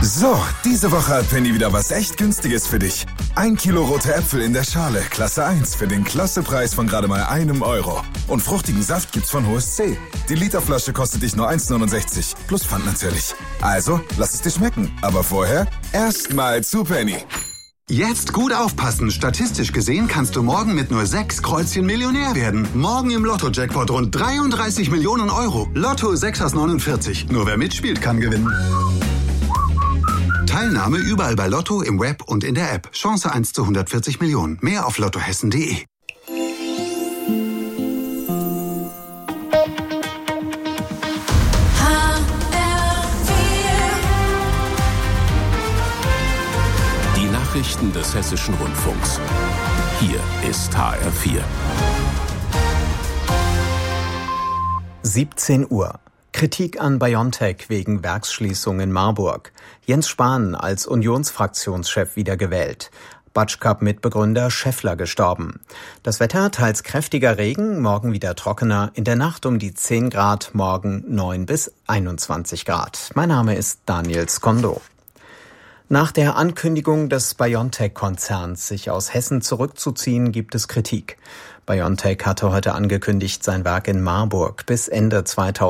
So, diese Woche hat Penny wieder was echt Günstiges für dich. 1 Kilo rote Äpfel in der Schale, Klasse 1, für den Klassepreis von gerade mal €1. Und fruchtigen Saft gibt's von HSC. Die Literflasche kostet dich nur 1,69, plus Pfand natürlich. Also, lass es dir schmecken. Aber vorher erstmal zu Penny. Jetzt gut aufpassen. Statistisch gesehen kannst du morgen mit nur 6 Kreuzchen Millionär werden. Morgen im Lotto-Jackpot rund 33 Millionen Euro. Lotto 6 aus 49. Nur wer mitspielt, kann gewinnen. Teilnahme überall bei Lotto, im Web und in der App. Chance 1 zu 140 Millionen. Mehr auf lottohessen.de. Die Nachrichten des Hessischen Rundfunks. Hier ist HR4. 17 Uhr. Kritik an BioNTech wegen Werksschließung in Marburg. Jens Spahn als Unionsfraktionschef wiedergewählt. Batschkap-Mitbegründer Schaeffler gestorben. Das Wetter teils kräftiger Regen, morgen wieder trockener, in der Nacht um die 10 Grad, morgen 9 bis 21 Grad. Mein Name ist Daniel Skondo. Nach der Ankündigung des BioNTech-Konzerns, sich aus Hessen zurückzuziehen, gibt es Kritik. BioNTech hatte heute angekündigt, sein Werk in Marburg bis Ende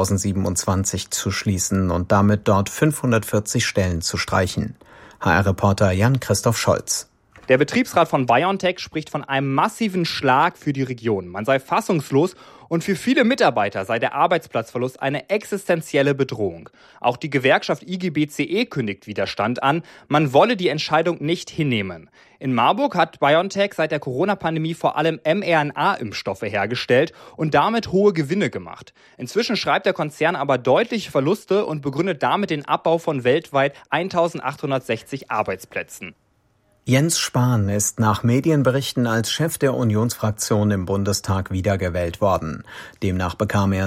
2027 zu schließen und damit dort 540 Stellen zu streichen. HR-Reporter Jan-Christoph Scholz. Der Betriebsrat von BioNTech spricht von einem massiven Schlag für die Region. Man sei fassungslos und für viele Mitarbeiter sei der Arbeitsplatzverlust eine existenzielle Bedrohung. Auch die Gewerkschaft IG-BCE kündigt Widerstand an. Man wolle die Entscheidung nicht hinnehmen. In Marburg hat BioNTech seit der Corona-Pandemie vor allem mRNA-Impfstoffe hergestellt und damit hohe Gewinne gemacht. Inzwischen schreibt der Konzern aber deutliche Verluste und begründet damit den Abbau von weltweit 1.860 Arbeitsplätzen. Jens Spahn ist nach Medienberichten als Chef der Unionsfraktion im Bundestag wiedergewählt worden. Demnach bekam er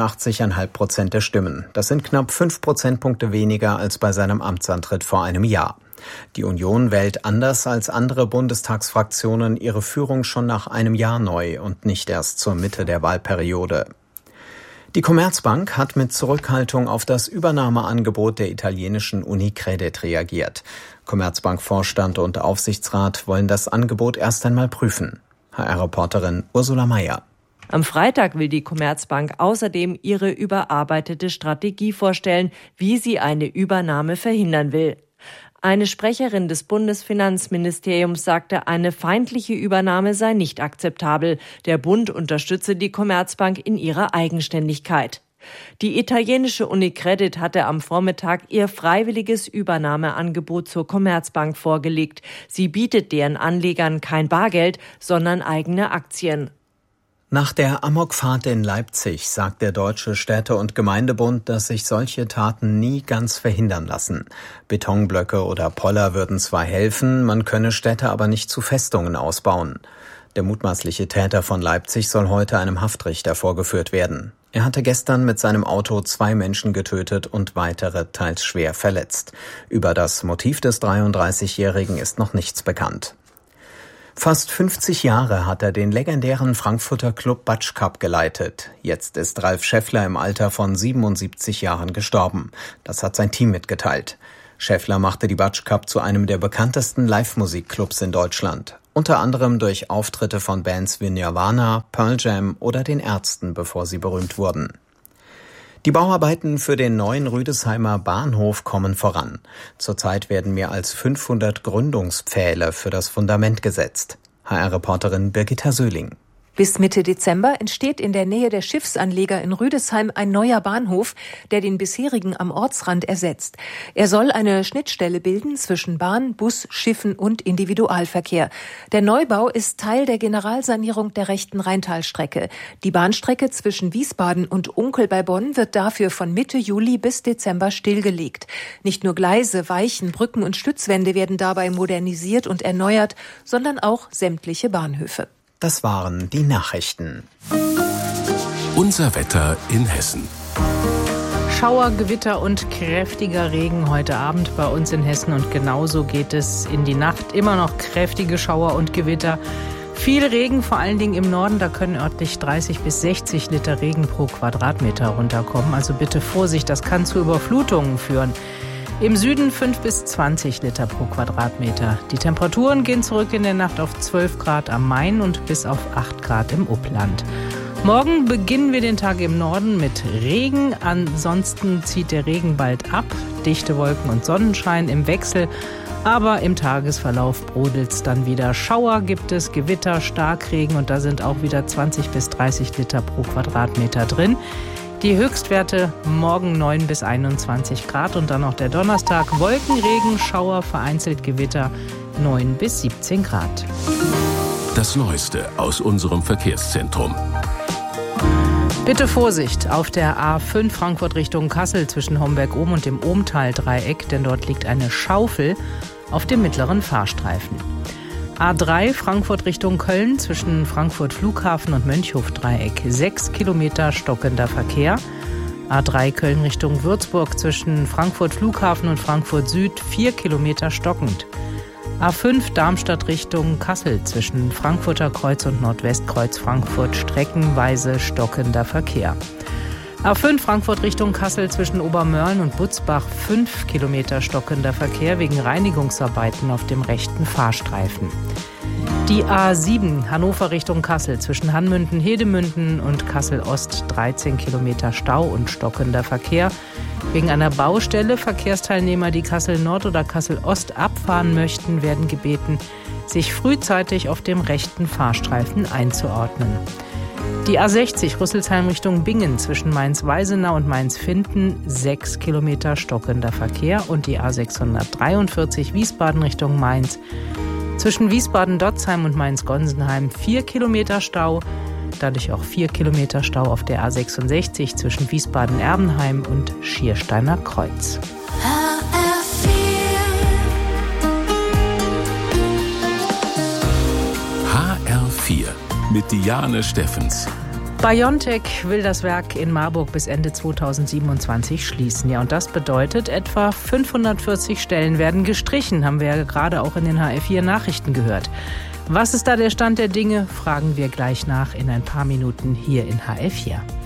86,5% der Stimmen. Das sind knapp 5 Prozentpunkte weniger als bei seinem Amtsantritt vor einem Jahr. Die Union wählt anders als andere Bundestagsfraktionen ihre Führung schon nach einem Jahr neu und nicht erst zur Mitte der Wahlperiode. Die Commerzbank hat mit Zurückhaltung auf das Übernahmeangebot der italienischen Unicredit reagiert. Commerzbank-Vorstand und Aufsichtsrat wollen das Angebot erst einmal prüfen. HR-Reporterin Ursula Mayer. Am Freitag will die Commerzbank außerdem ihre überarbeitete Strategie vorstellen, wie sie eine Übernahme verhindern will. Eine Sprecherin des Bundesfinanzministeriums sagte, eine feindliche Übernahme sei nicht akzeptabel. Der Bund unterstütze die Commerzbank in ihrer Eigenständigkeit. Die italienische Unicredit hatte am Vormittag ihr freiwilliges Übernahmeangebot zur Commerzbank vorgelegt. Sie bietet deren Anlegern kein Bargeld, sondern eigene Aktien. Nach der Amokfahrt in Leipzig sagt der Deutsche Städte- und Gemeindebund, dass sich solche Taten nie ganz verhindern lassen. Betonblöcke oder Poller würden zwar helfen, man könne Städte aber nicht zu Festungen ausbauen. Der mutmaßliche Täter von Leipzig soll heute einem Haftrichter vorgeführt werden. Er hatte gestern mit seinem Auto 2 Menschen getötet und weitere teils schwer verletzt. Über das Motiv des 33-Jährigen ist noch nichts bekannt. Fast 50 Jahre hat er den legendären Frankfurter Club Batschkap geleitet. Jetzt ist Ralf Schaeffler im Alter von 77 Jahren gestorben. Das hat sein Team mitgeteilt. Schaeffler machte die Batschkap zu einem der bekanntesten Live-Musikclubs in Deutschland. Unter anderem durch Auftritte von Bands wie Nirvana, Pearl Jam oder den Ärzten, bevor sie berühmt wurden. Die Bauarbeiten für den neuen Rüdesheimer Bahnhof kommen voran. Zurzeit werden mehr als 500 Gründungspfähle für das Fundament gesetzt. HR-Reporterin Birgitta Söhling. Bis Mitte Dezember entsteht in der Nähe der Schiffsanleger in Rüdesheim ein neuer Bahnhof, der den bisherigen am Ortsrand ersetzt. Er soll eine Schnittstelle bilden zwischen Bahn, Bus, Schiffen und Individualverkehr. Der Neubau ist Teil der Generalsanierung der rechten Rheintalstrecke. Die Bahnstrecke zwischen Wiesbaden und Unkel bei Bonn wird dafür von Mitte Juli bis Dezember stillgelegt. Nicht nur Gleise, Weichen, Brücken und Stützwände werden dabei modernisiert und erneuert, sondern auch sämtliche Bahnhöfe. Das waren die Nachrichten. Unser Wetter in Hessen. Schauer, Gewitter und kräftiger Regen heute Abend bei uns in Hessen. Und genauso geht es in die Nacht. Immer noch kräftige Schauer und Gewitter. Viel Regen, vor allen Dingen im Norden. Da können örtlich 30 bis 60 Liter Regen pro Quadratmeter runterkommen. Also bitte Vorsicht, das kann zu Überflutungen führen. Im Süden 5 bis 20 Liter pro Quadratmeter. Die Temperaturen gehen zurück in der Nacht auf 12 Grad am Main und bis auf 8 Grad im Upland. Morgen beginnen wir den Tag im Norden mit Regen. Ansonsten zieht der Regen bald ab. Dichte Wolken und Sonnenschein im Wechsel. Aber im Tagesverlauf brodelt's dann wieder. Schauer gibt es, Gewitter, Starkregen und da sind auch wieder 20 bis 30 Liter pro Quadratmeter drin. Die Höchstwerte morgen 9 bis 21 Grad und dann noch der Donnerstag. Wolkenregen, Schauer, vereinzelt Gewitter 9 bis 17 Grad. Das Neueste aus unserem Verkehrszentrum. Bitte Vorsicht auf der A5 Frankfurt Richtung Kassel zwischen Homberg-Ohm und dem Ohmtal-Dreieck, denn dort liegt eine Schaufel auf dem mittleren Fahrstreifen. A3 Frankfurt Richtung Köln zwischen Frankfurt Flughafen und Mönchhof-Dreieck 6 Kilometer stockender Verkehr. A3 Köln Richtung Würzburg zwischen Frankfurt Flughafen und Frankfurt Süd 4 Kilometer stockend. A5 Darmstadt Richtung Kassel zwischen Frankfurter Kreuz und Nordwestkreuz Frankfurt streckenweise stockender Verkehr. A5 Frankfurt Richtung Kassel zwischen Obermörlen und Butzbach 5 Kilometer stockender Verkehr wegen Reinigungsarbeiten auf dem rechten Fahrstreifen. Die A7 Hannover Richtung Kassel zwischen Hanmünden-Hedemünden und Kassel-Ost 13 Kilometer Stau und stockender Verkehr. Wegen einer Baustelle Verkehrsteilnehmer, die Kassel-Nord oder Kassel-Ost abfahren möchten, werden gebeten, sich frühzeitig auf dem rechten Fahrstreifen einzuordnen. Die A60 Rüsselsheim Richtung Bingen zwischen Mainz-Weisenau und Mainz-Finden 6 Kilometer stockender Verkehr und die A643 Wiesbaden Richtung Mainz zwischen Wiesbaden-Dotzheim und Mainz-Gonsenheim 4 Kilometer Stau, dadurch auch 4 Kilometer Stau auf der A66 zwischen Wiesbaden-Erbenheim und Schiersteiner Kreuz. HR4 mit Diane Steffens. BioNTech will das Werk in Marburg bis Ende 2027 schließen. Ja, und das bedeutet, etwa 540 Stellen werden gestrichen, haben wir ja gerade auch in den HR4 Nachrichten gehört. Was ist da der Stand der Dinge? Fragen wir gleich nach in ein paar Minuten hier in HR4.